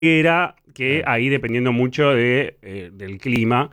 era que ahí dependiendo mucho del clima,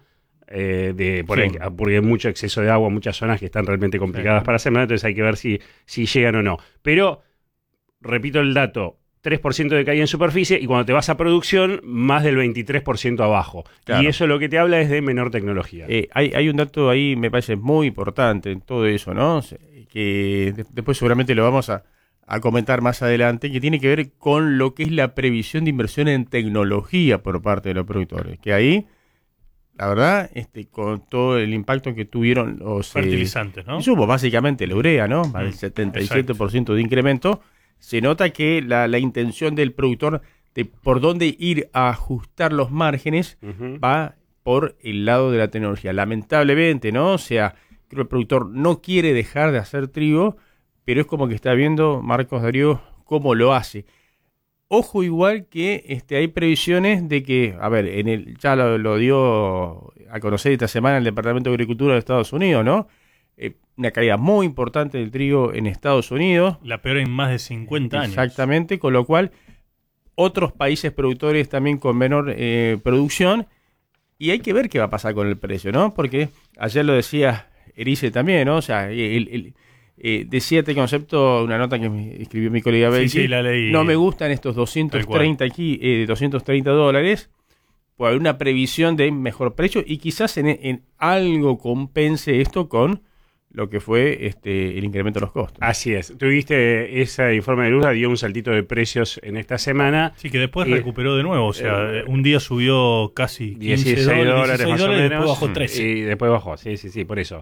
porque hay mucho exceso de agua, muchas zonas que están realmente complicadas para sembrar, entonces hay que ver si llegan o no. Pero, repito el dato, 3% de caída en superficie y cuando te vas a producción, más del 23% abajo. Claro. Y eso lo que te habla es de menor tecnología. Hay un dato ahí, me parece muy importante en todo eso, ¿no? Que después seguramente lo vamos a comentar más adelante, que tiene que ver con lo que es la previsión de inversión en tecnología por parte de los productores. Que ahí, la verdad, con todo el impacto que tuvieron los fertilizantes, ¿no? Insumos, básicamente la urea, ¿no? Más del 77% de incremento. Se nota que la intención del productor de por dónde ir a ajustar los márgenes va por el lado de la tecnología. Lamentablemente, ¿no? O sea, creo que el productor no quiere dejar de hacer trigo, pero es como que está viendo, Marcos Darío, cómo lo hace. Ojo igual que hay previsiones de que, a ver, ya lo dio a conocer esta semana el Departamento de Agricultura de Estados Unidos, ¿no? Una caída muy importante del trigo en Estados Unidos. La peor en más de 50 años. Exactamente, con lo cual otros países productores también con menor producción, y hay que ver qué va a pasar con el precio, ¿no? Porque ayer lo decía Erice también, ¿no? O sea, decía este concepto, una nota que escribió mi colega Belki. Sí, la leí. No me gustan estos 230 $230 por haber una previsión de mejor precio y quizás en algo compense esto con lo que fue el incremento de los costos. Así es. Tuviste ese informe de Luz, dio un saltito de precios en esta semana. Sí, que después recuperó de nuevo. O sea, un día subió casi 16 dólares más o menos. Y después bajó 13. Y después bajó, sí, por eso.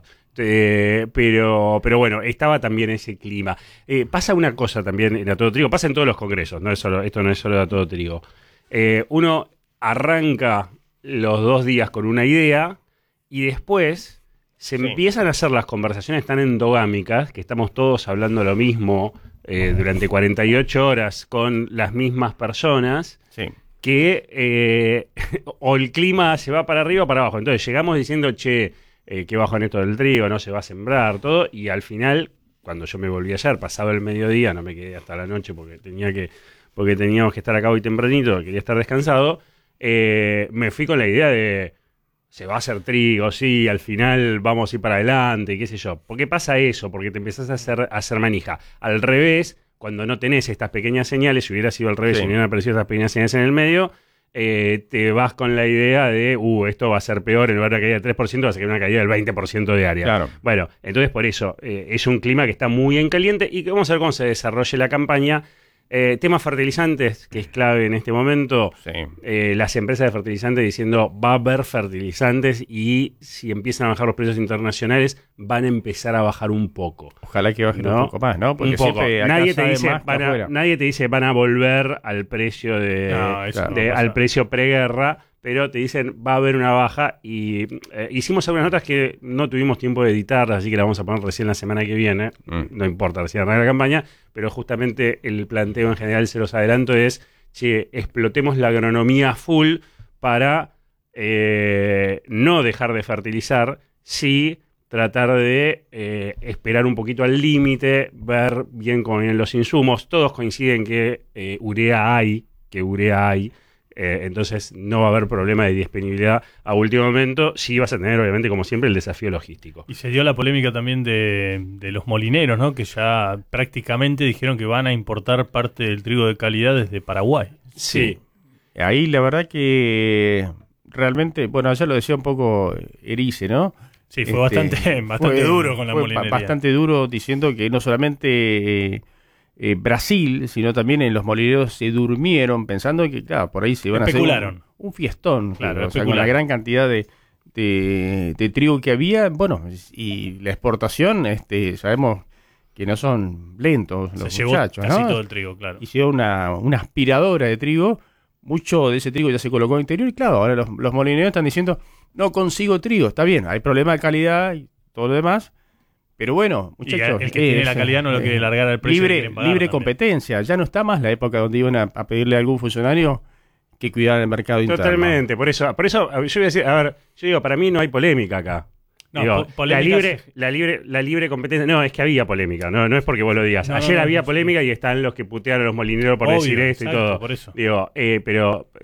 Pero bueno, estaba también ese clima. Pasa una cosa también en A Todo Trigo, pasa en todos los congresos, esto no es solo de A Todo Trigo. Uno arranca los 2 días con una idea y después se empiezan a hacer las conversaciones tan endogámicas, que estamos todos hablando lo mismo durante 48 horas con las mismas personas, que o el clima se va para arriba o para abajo. Entonces llegamos diciendo, que bajo en esto del trigo, no se va a sembrar, todo, y al final, cuando yo me volví ayer, pasado el mediodía, no me quedé hasta la noche porque teníamos que estar acá hoy tempranito, quería estar descansado, me fui con la idea de se va a hacer trigo, sí, al final vamos a ir para adelante, qué sé yo. ¿Por qué pasa eso? Porque te empezás a hacer manija. Al revés, cuando no tenés estas pequeñas señales, si hubiera sido al revés, si no hubieran aparecido estas pequeñas señales en el medio, te vas con la idea de, esto va a ser peor, en lugar de una caída del 3%, va a ser una caída del 20% diaria. Claro. Bueno, entonces por eso, es un clima que está muy en caliente y que vamos a ver cómo se desarrolle la campaña. Temas fertilizantes, que es clave en este momento. Las empresas de fertilizantes diciendo va a haber fertilizantes y si empiezan a bajar los precios internacionales van a empezar a bajar un poco. Ojalá que bajen un poco más, ¿no? Porque un poco. Nadie te dice van a volver al precio al precio preguerra, pero te dicen va a haber una baja y hicimos algunas notas que no tuvimos tiempo de editar, así que la vamos a poner recién la semana que viene. No importa, recién arranca la campaña, pero justamente el planteo en general, se los adelanto, es explotemos la agronomía full para no dejar de fertilizar, sí tratar de esperar un poquito al límite, ver bien cómo vienen los insumos. Todos coinciden que urea hay. Entonces no va a haber problema de disponibilidad a último momento. Sí vas a tener, obviamente, como siempre, el desafío logístico. Y se dio la polémica también de los molineros, ¿no? Que ya prácticamente dijeron que van a importar parte del trigo de calidad desde Paraguay. Sí. Ahí la verdad que realmente, bueno, ayer lo decía un poco Erice, ¿no? Sí, fue bastante duro con la molinería. Bastante duro, diciendo que no solamente Brasil, sino también en los molineros se durmieron pensando que, claro, por ahí se iban a hacer un fiestón, claro, o sea, con la gran cantidad de trigo que había, bueno, y la exportación, sabemos que no son lentos los muchachos, casi ¿no? todo el trigo, claro. Hicieron una aspiradora de trigo, mucho de ese trigo ya se colocó en el interior, y claro, ahora los molineros están diciendo, no consigo trigo, está bien, hay problema de calidad y todo lo demás. Pero bueno, muchachos, el que tiene la calidad no lo quiere largar al precio. Libre competencia. Ya no está más la época donde iban a pedirle a algún funcionario que cuidara el mercado interno. Totalmente. Por eso yo voy a decir, a ver, yo digo, para mí no hay polémica acá. No, Digo, polémicas- la libre competencia. No, es que había polémica. No es porque vos lo digas. No, Ayer no, había no, polémica y están los que putearon a los molineros por Obvio, decir esto exacto, y todo. por eso. Digo, pero